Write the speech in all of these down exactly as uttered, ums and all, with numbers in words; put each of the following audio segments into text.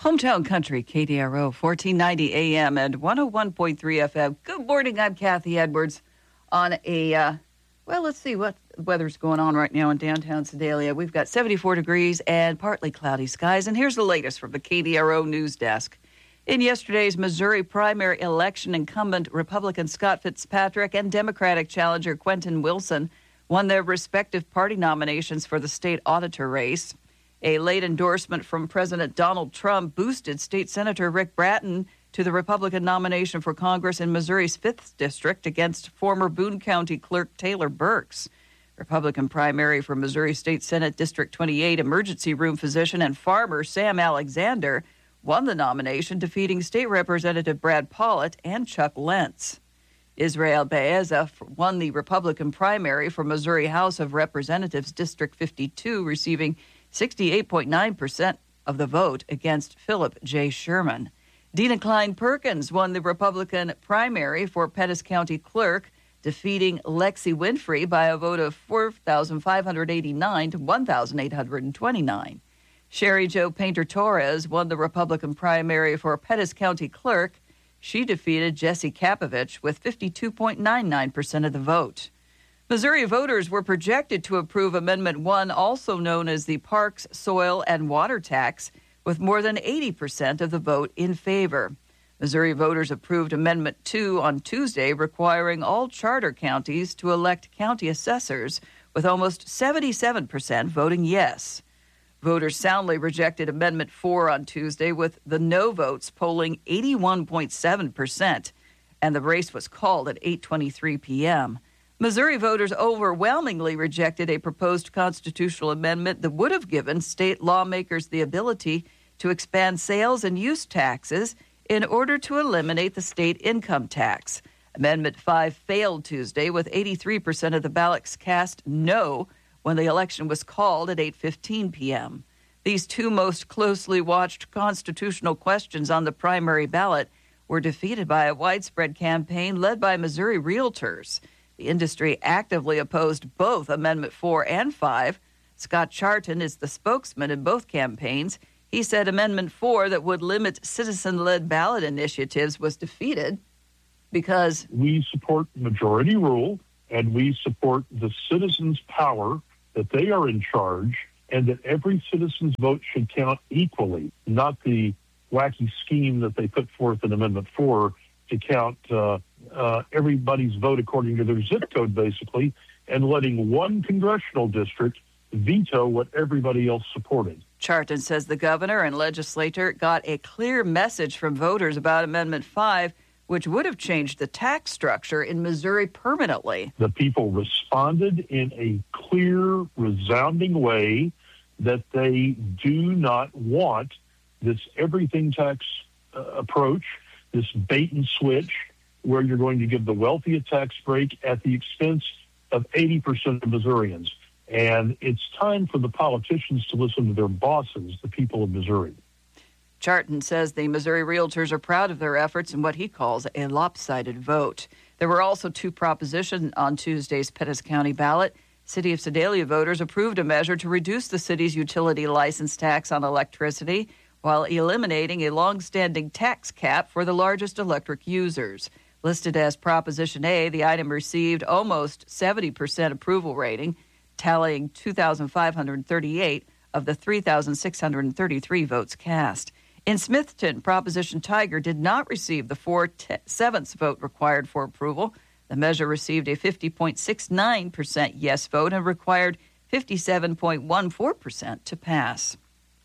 Hometown Country, K D R O, fourteen ninety A M and one oh one point three F M. Good morning, I'm Kathy Edwards on a, uh, well, let's see what weather's going on right now in downtown Sedalia. We've got seventy-four degrees and partly cloudy skies, and here's the latest from the K D R O news desk. In yesterday's Missouri primary election, incumbent Republican Scott Fitzpatrick and Democratic challenger Quentin Wilson won their respective party nominations for the state auditor race. A late endorsement from President Donald Trump boosted State Senator Rick Bratton to the Republican nomination for Congress in Missouri's fifth District against former Boone County Clerk Taylor Burks. Republican primary for Missouri State Senate District twenty-eight emergency room physician and farmer Sam Alexander won the nomination, defeating State Representative Brad Pollitt and Chuck Lentz. Israel Baeza won the Republican primary for Missouri House of Representatives District fifty-two, receiving sixty-eight point nine percent of the vote against Philip J. Sherman. Dina Klein Perkins won the Republican primary for Pettis County Clerk, defeating Lexi Winfrey by a vote of four thousand five hundred eighty-nine to one thousand eight hundred twenty-nine. Sherry Jo Painter-Torres won the Republican primary for Pettis County Clerk. She defeated Jesse Kapovich with fifty-two point nine nine percent of the vote. Missouri voters were projected to approve Amendment one, also known as the Parks, Soil, and Water Tax, with more than eighty percent of the vote in favor. Missouri voters approved Amendment two on Tuesday, requiring all charter counties to elect county assessors, with almost seventy-seven percent voting yes. Voters soundly rejected Amendment four on Tuesday, with the no votes polling eighty-one point seven percent, and the race was called at eight twenty-three p.m. Missouri voters overwhelmingly rejected a proposed constitutional amendment that would have given state lawmakers the ability to expand sales and use taxes in order to eliminate the state income tax. Amendment five failed Tuesday, with eighty-three percent of the ballots cast no when the election was called at eight fifteen p.m. These two most closely watched constitutional questions on the primary ballot were defeated by a widespread campaign led by Missouri realtors. The industry actively opposed both Amendment four and five. Scott Charton is the spokesman in both campaigns. He said Amendment four, that would limit citizen-led ballot initiatives, was defeated because we support majority rule, and we support the citizens' power, that they are in charge, and that every citizen's vote should count equally, not the wacky scheme that they put forth in Amendment four to count uh, uh, everybody's vote according to their zip code, basically, and letting one congressional district veto what everybody else supported. Charton says the governor and legislature got a clear message from voters about Amendment five, which would have changed the tax structure in Missouri permanently. The people responded in a clear, resounding way that they do not want this everything tax uh, approach, this bait and switch, where you're going to give the wealthy a tax break at the expense of eighty percent of Missourians. And it's time for the politicians to listen to their bosses, the people of Missouri. Charton says the Missouri realtors are proud of their efforts in what he calls a lopsided vote. There were also two propositions on Tuesday's Pettis County ballot. City of Sedalia voters approved a measure to reduce the city's utility license tax on electricity while eliminating a long-standing tax cap for the largest electric users. Listed as Proposition A, the item received almost seventy percent approval rating, tallying two thousand five hundred thirty-eight of the three thousand six hundred thirty-three votes cast. In Smithton, Proposition Tiger did not receive the four-sevenths vote required for approval. The measure received a fifty point six nine percent yes vote and required fifty-seven point one four percent to pass.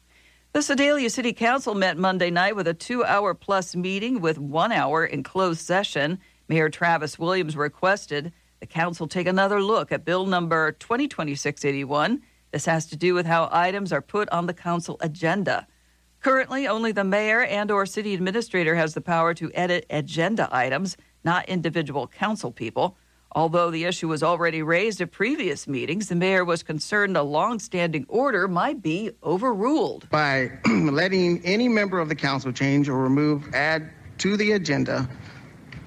The Sedalia City Council met Monday night with a two-hour-plus meeting with one hour in closed session. Mayor Travis Williams requested the council take another look at Bill number twenty twenty-six eighty-one. This has to do with how items are put on the council agenda. Currently, only the mayor and or city administrator has the power to edit agenda items, not individual council people. Although the issue was already raised at previous meetings, the mayor was concerned a long-standing order might be overruled. By letting any member of the council change or remove, add to the agenda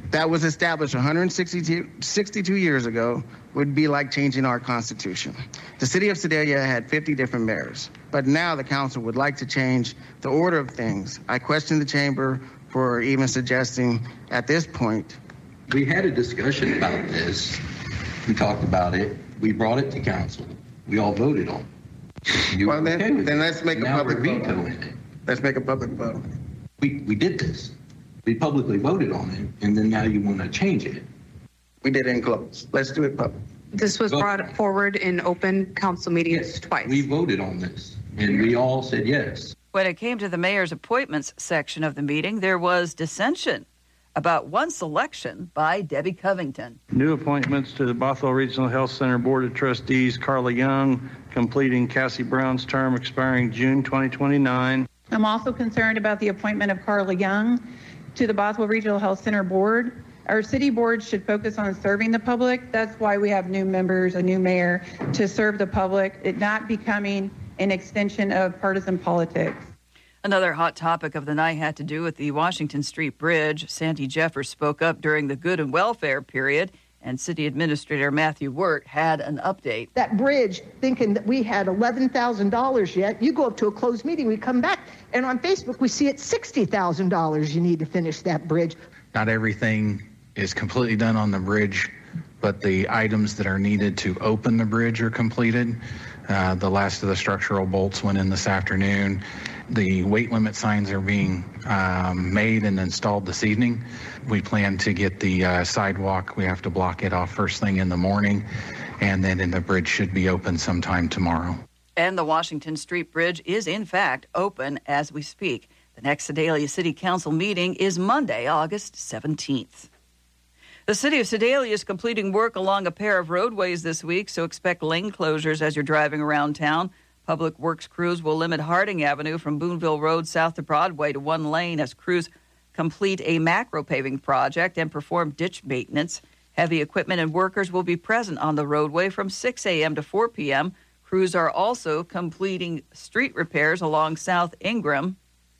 that was established one hundred sixty-two, sixty-two years ago would be like changing our Constitution. The city of Sedalia had fifty different mayors, but now the council would like to change the order of things. I question the chamber for even suggesting at this point. We had a discussion about this. We talked about it. We brought it to council. We all voted on it. Well, then, okay then let's make a now public we're vote. vetoing it. Let's make a public vote. We, we did this. We publicly voted on it, and then now you want to change it. We did it in close. Let's do it public. This was brought forward in open council meetings Yes, twice. we voted on this, and we all said yes. When it came to the mayor's appointments section of the meeting, there was dissension about one selection by Debbie Covington. New appointments to the Bothell Regional Health Center Board of Trustees, Carla Young, completing Cassie Brown's term expiring June twenty twenty-nine. I'm also concerned about the appointment of Carla Young to the Bothell Regional Health Center Board. Our city board should focus on serving the public. That's why we have new members, a new mayor, to serve the public, it not becoming an extension of partisan politics. Another hot topic of the night had to do with the Washington Street Bridge. Sandy Jeffers spoke up during the good and welfare period, and City Administrator Matthew Wirt had an update. That bridge, thinking that we had eleven thousand dollars yet, you go up to a closed meeting, we come back, and on Facebook we see it's sixty thousand dollars you need to finish that bridge. Not everything is completely done on the bridge, but the items that are needed to open the bridge are completed. Uh, the last of the structural bolts went in this afternoon. The weight limit signs are being um, made and installed this evening. We plan to get the uh, sidewalk. We have to block it off first thing in the morning, and then and the bridge should be open sometime tomorrow. And the Washington Street Bridge is, in fact, open as we speak. The next Sedalia City Council meeting is Monday, August seventeenth. The city of Sedalia is completing work along a pair of roadways this week, so expect lane closures as you're driving around town. Public Works crews will limit Harding Avenue from Boonville Road south to Broadway to one lane as crews complete a macro paving project and perform ditch maintenance. Heavy equipment and workers will be present on the roadway from six a.m. to four p.m. Crews are also completing street repairs along South Ingram.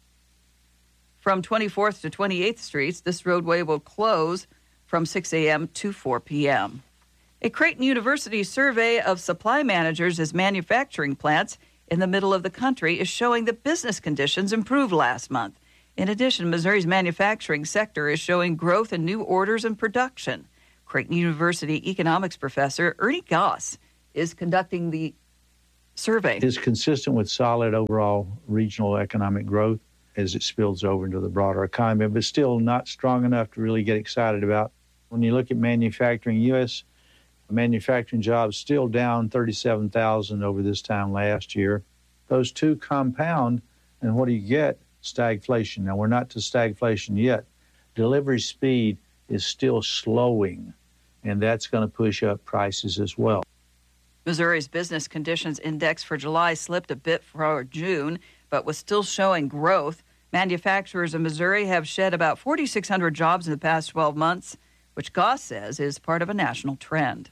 From twenty-fourth to twenty-eighth Streets, this roadway will close from six a.m. to four p.m. A Creighton University survey of supply managers as manufacturing plants in the middle of the country is showing that business conditions improved last month. In addition, Missouri's manufacturing sector is showing growth in new orders and production. Creighton University economics professor Ernie Goss is conducting the survey. It's consistent with solid overall regional economic growth as it spills over into the broader economy, but still not strong enough to really get excited about. When you look at manufacturing, U S manufacturing jobs still down thirty-seven thousand over this time last year. Those two compound, and what do you get? Stagflation. Now, we're not to stagflation yet. Delivery speed is still slowing, and that's going to push up prices as well. Missouri's business conditions index for July slipped a bit for June, but was still showing growth. Manufacturers in Missouri have shed about four thousand six hundred jobs in the past twelve months, which Goss says is part of a national trend.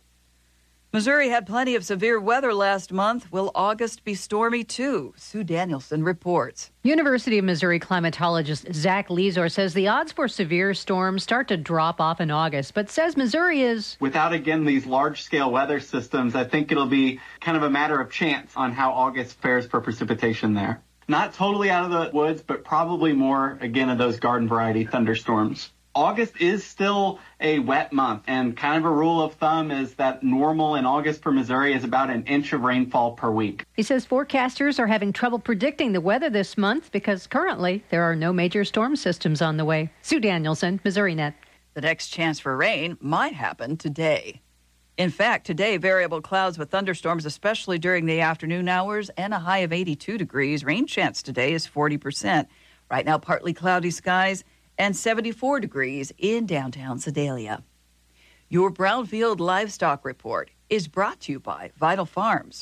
Missouri had plenty of severe weather last month. Will August be stormy too? Sue Danielson reports. University of Missouri climatologist Zach Lezor says the odds for severe storms start to drop off in August, but says Missouri is... Without, again, these large-scale weather systems, I think it'll be kind of a matter of chance on how August fares for precipitation there. Not totally out of the woods, but probably more, again, of those garden variety thunderstorms. August is still a wet month, and kind of a rule of thumb is that normal in August for Missouri is about an inch of rainfall per week. He says forecasters are having trouble predicting the weather this month because currently there are no major storm systems on the way. Sue Danielson, Missouri Net. The next chance for rain might happen today. In fact, today, variable clouds with thunderstorms, especially during the afternoon hours, and a high of eighty-two degrees. Rain chance today is forty percent. Right now, partly cloudy skies and seventy-four degrees in downtown Sedalia. Your Brownfield Livestock Report is brought to you by Vital Farms.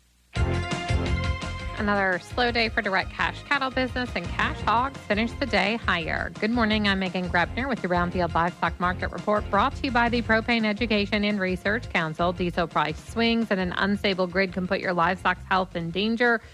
Another slow day for direct cash cattle business, and cash hogs finished the day higher. Good morning, I'm Megan Grebner with your Brownfield Livestock Market Report, brought to you by the Propane Education and Research Council. Diesel price swings and an unstable grid can put your livestock's health in danger.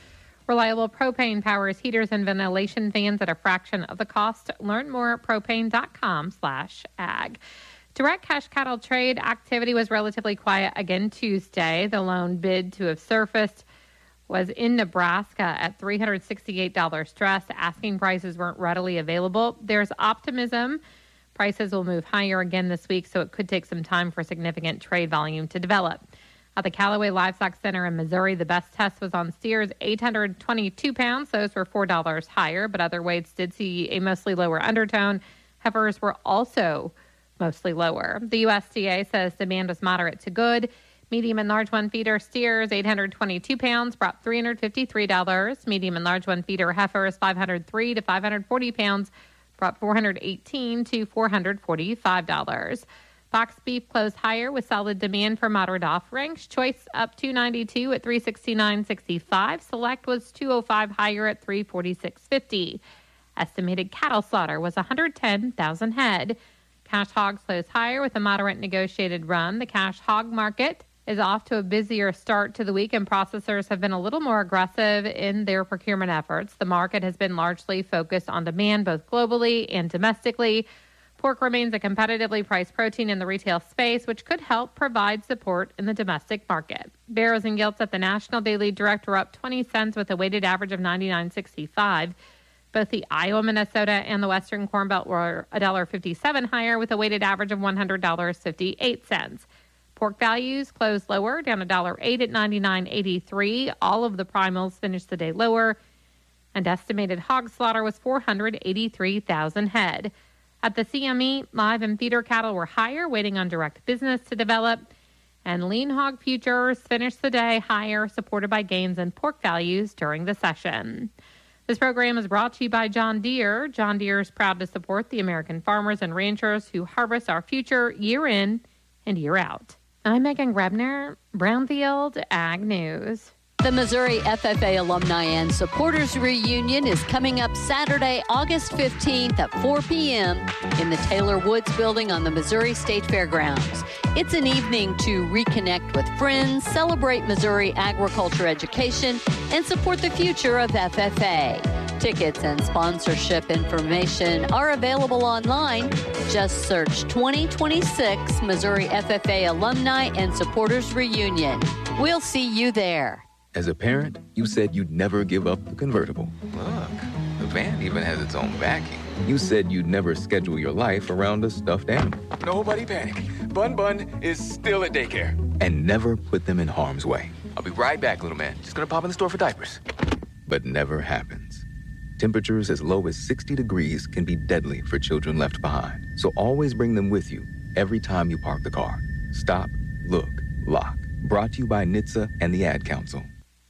Reliable propane powers heaters and ventilation fans at a fraction of the cost. Learn more at propane.com slash ag. Direct cash cattle trade activity was relatively quiet again Tuesday. The lone bid to have surfaced was in Nebraska at three hundred sixty-eight dollars stress. Asking prices weren't readily available. There's optimism. Prices will move higher again this week, so it could take some time for significant trade volume to develop. At the Callaway Livestock Center in Missouri, the best test was on steers eight hundred twenty-two pounds. Those were four dollars higher, but other weights did see a mostly lower undertone. Heifers were also mostly lower. The U S D A says demand was moderate to good. Medium and large one feeder steers, eight hundred twenty-two pounds, brought three hundred fifty-three dollars. Medium and large one feeder heifers, five hundred three to five hundred forty pounds, brought four hundred eighteen to four hundred forty-five dollars. Box beef closed higher with solid demand for moderate offerings. Choice up two ninety-two at three sixty-nine sixty-five. Select was two oh five higher at three forty-six fifty. Estimated cattle slaughter was one hundred ten thousand head. Cash hogs closed higher with a moderate negotiated run. The cash hog market is off to a busier start to the week, and processors have been a little more aggressive in their procurement efforts. The market has been largely focused on demand both globally and domestically. Pork remains a competitively priced protein in the retail space, which could help provide support in the domestic market. Barrows and Gilts at the National Daily Direct were up twenty cents with a weighted average of ninety-nine sixty-five. Both the Iowa, Minnesota, and the Western Corn Belt were one dollar fifty-seven higher with a weighted average of one hundred dollars and fifty-eight cents. Pork values closed lower, down one dollar eight at ninety-nine eighty-three. All of the primals finished the day lower, and estimated hog slaughter was four hundred eighty-three thousand head. At the C M E, live and feeder cattle were higher, waiting on direct business to develop, and lean hog futures finished the day higher, supported by gains in pork values during the session. This program is brought to you by John Deere. John Deere is proud to support the American farmers and ranchers who harvest our future year in and year out. I'm Megan Grebner, Brownfield Ag News. The Missouri F F A Alumni and Supporters Reunion is coming up Saturday, August fifteenth at four p.m. in the Taylor Woods Building on the Missouri State Fairgrounds. It's an evening to reconnect with friends, celebrate Missouri agriculture education, and support the future of F F A. Tickets and sponsorship information are available online. Just search twenty twenty-six Missouri F F A Alumni and Supporters Reunion. We'll see you there. As a parent, you said you'd never give up the convertible. Look, the van even has its own backing. You said you'd never schedule your life around a stuffed animal. Nobody panic. Bun Bun is still at daycare. And never put them in harm's way. I'll be right back, little man. Just gonna pop in the store for diapers. But never happens. Temperatures as low as sixty degrees can be deadly for children left behind. So always bring them with you every time you park the car. Stop, look, lock. Brought to you by N H T S A and the Ad Council.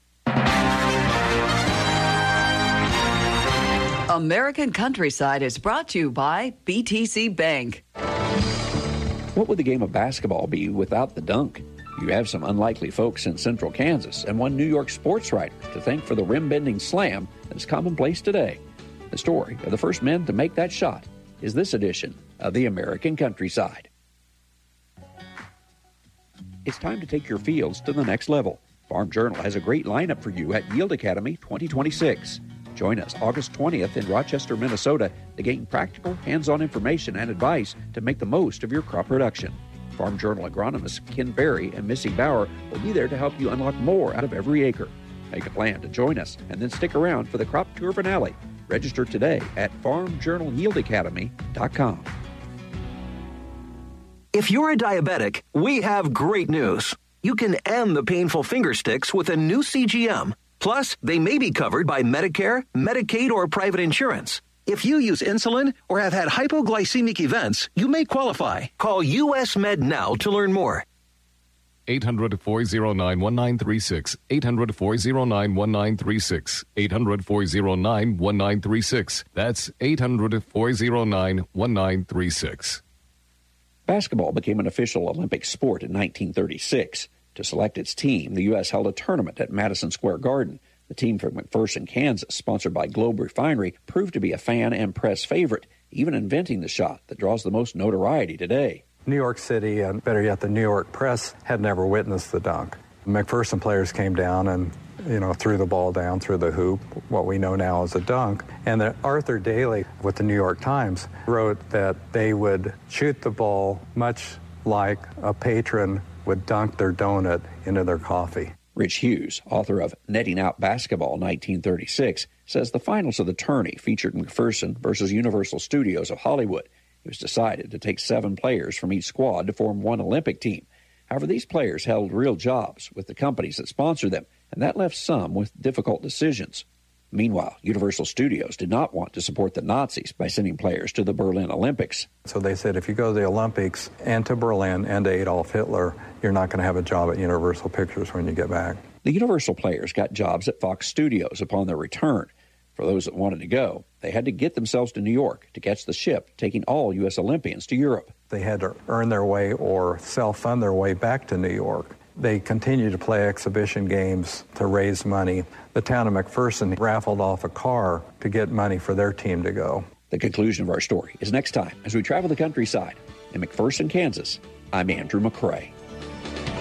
American Countryside is brought to you by B T C Bank. What would the game of basketball be without the dunk? You have some unlikely folks in central Kansas and one New York sports writer to thank for the rim-bending slam that is commonplace today. The story of the first men to make that shot is this edition of the American Countryside. It's time to take your fields to the next level. Farm Journal has a great lineup for you at Yield Academy twenty twenty-six. Join us August twentieth in Rochester, Minnesota to gain practical, hands-on information and advice to make the most of your crop production. Farm Journal agronomists Ken Berry and Missy Bauer will be there to help you unlock more out of every acre. Make a plan to join us and then stick around for the crop tour finale. Register today at farm journal yield academy dot com. If you're a diabetic, we have great news. You can end the painful finger sticks with a new C G M. Plus, they may be covered by Medicare, Medicaid, or private insurance. If you use insulin or have had hypoglycemic events, you may qualify. Call U S Med now to learn more. eight hundred, four oh nine, one nine three six. eight hundred, four oh nine, one nine three six. eight hundred, four oh nine, one nine three six. That's eight hundred, four oh nine, one nine three six. Basketball became an official Olympic sport in nineteen thirty-six. To select its team, the U S held a tournament at Madison Square Garden. The team from McPherson, Kansas, sponsored by Globe Refinery, proved to be a fan and press favorite, even inventing the shot that draws the most notoriety today. New York City, and better yet, the New York press had never witnessed the dunk. McPherson players came down and you know, threw the ball down through the hoop, what we know now as a dunk. And that Arthur Daly with the New York Times wrote that they would shoot the ball much like a patron would dunk their donut into their coffee. Rich Hughes, author of Netting Out Basketball nineteen thirty-six, says the finals of the tourney featured McPherson versus Universal Studios of Hollywood. It was decided to take seven players from each squad to form one Olympic team. However, these players held real jobs with the companies that sponsored them, and that left some with difficult decisions. Meanwhile, Universal Studios did not want to support the Nazis by sending players to the Berlin Olympics. So they said, if you go to the Olympics and to Berlin and to Adolf Hitler, you're not going to have a job at Universal Pictures when you get back. The Universal players got jobs at Fox Studios upon their return. For those that wanted to go, they had to get themselves to New York to catch the ship taking all U S Olympians to Europe. They had to earn their way or self-fund their way back to New York. They continued to play exhibition games to raise money. The town of McPherson raffled off a car to get money for their team to go. The conclusion of our story is next time as we travel the countryside. In McPherson, Kansas, I'm Andrew McCrae.